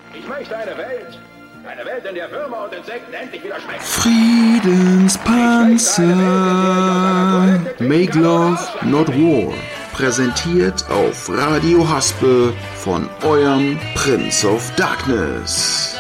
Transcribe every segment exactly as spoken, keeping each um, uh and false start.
Ich möchte eine Welt, eine Welt, in der Würmer und Insekten endlich wieder schmecken. Friedenspanzer, make love, not war. Präsentiert auf Radio Haspe von eurem Prince of Darkness.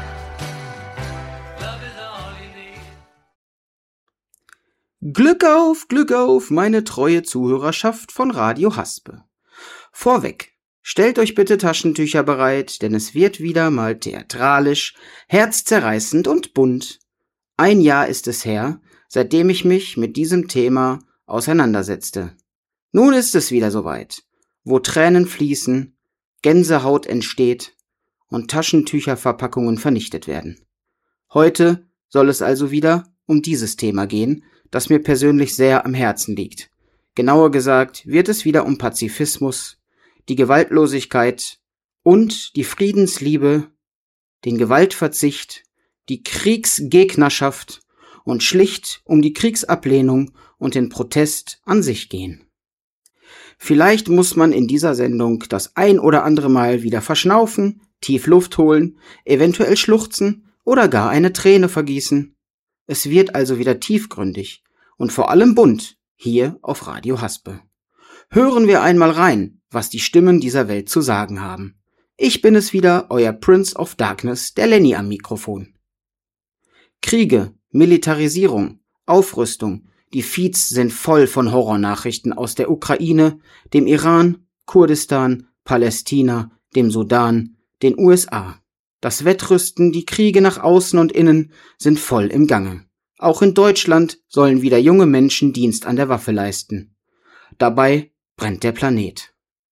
Glück auf, Glück auf, meine treue Zuhörerschaft von Radio Haspe. Vorweg, stellt euch bitte Taschentücher bereit, denn es wird wieder mal theatralisch, herzzerreißend und bunt. Ein Jahr ist es her, seitdem ich mich mit diesem Thema auseinandersetzte. Nun ist es wieder soweit, wo Tränen fließen, Gänsehaut entsteht und Taschentücherverpackungen vernichtet werden. Heute soll es also wieder um dieses Thema gehen, das mir persönlich sehr am Herzen liegt. Genauer gesagt wird es wieder um Pazifismus, die Gewaltlosigkeit und die Friedensliebe, den Gewaltverzicht, die Kriegsgegnerschaft und schlicht um die Kriegsablehnung und den Protest an sich gehen. Vielleicht muss man in dieser Sendung das ein oder andere Mal wieder verschnaufen, tief Luft holen, eventuell schluchzen oder gar eine Träne vergießen. Es wird also wieder tiefgründig und vor allem bunt hier auf Radio Haspe. Hören wir einmal rein, was die Stimmen dieser Welt zu sagen haben. Ich bin es wieder, euer Prince of Darkness, der Lenny am Mikrofon. Kriege, Militarisierung, Aufrüstung, die Feeds sind voll von Horrornachrichten aus der Ukraine, dem Iran, Kurdistan, Palästina, dem Sudan, den U S A. Das Wettrüsten, die Kriege nach außen und innen sind voll im Gange. Auch in Deutschland sollen wieder junge Menschen Dienst an der Waffe leisten. Dabei brennt der Planet.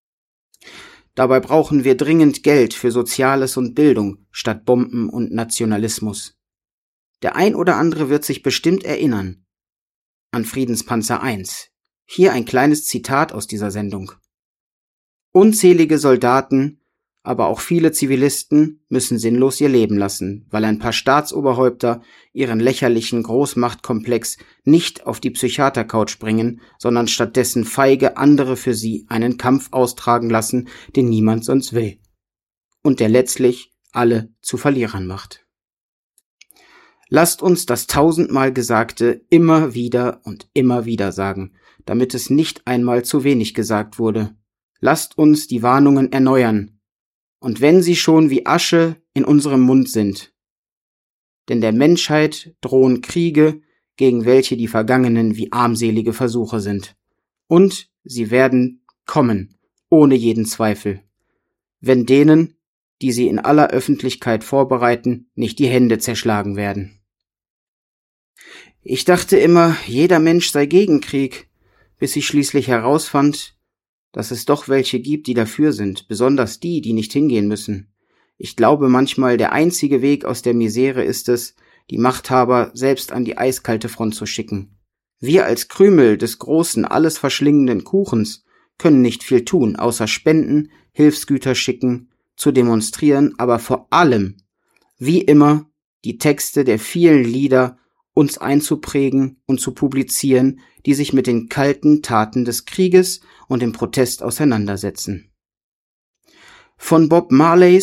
Dabei brauchen wir dringend Geld für Soziales und Bildung statt Bomben und Nationalismus. Der ein oder andere wird sich bestimmt erinnern an Friedenspanzer eins. Hier ein kleines Zitat aus dieser Sendung. Unzählige Soldaten, aber auch viele Zivilisten müssen sinnlos ihr Leben lassen, weil ein paar Staatsoberhäupter ihren lächerlichen Großmachtkomplex nicht auf die Psychiatercouch bringen, sondern stattdessen feige andere für sie einen Kampf austragen lassen, den niemand sonst will. Und der letztlich alle zu Verlierern macht. Lasst uns das tausendmal Gesagte immer wieder und immer wieder sagen, damit es nicht einmal zu wenig gesagt wurde. Lasst uns die Warnungen erneuern. Und wenn sie schon wie Asche in unserem Mund sind. Denn der Menschheit drohen Kriege, gegen welche die Vergangenen wie armselige Versuche sind. Und sie werden kommen, ohne jeden Zweifel. Wenn denen, die sie in aller Öffentlichkeit vorbereiten, nicht die Hände zerschlagen werden. Ich dachte immer, jeder Mensch sei gegen Krieg, bis ich schließlich herausfand, dass es doch welche gibt, die dafür sind, besonders die, die nicht hingehen müssen. Ich glaube manchmal, der einzige Weg aus der Misere ist es, die Machthaber selbst an die eiskalte Front zu schicken. Wir als Krümel des großen, alles verschlingenden Kuchens können nicht viel tun, außer spenden, Hilfsgüter schicken, zu demonstrieren, aber vor allem, wie immer, die Texte der vielen Lieder uns einzuprägen und zu publizieren, die sich mit den kalten Taten des Krieges und dem Protest auseinandersetzen. Von Bob Marleys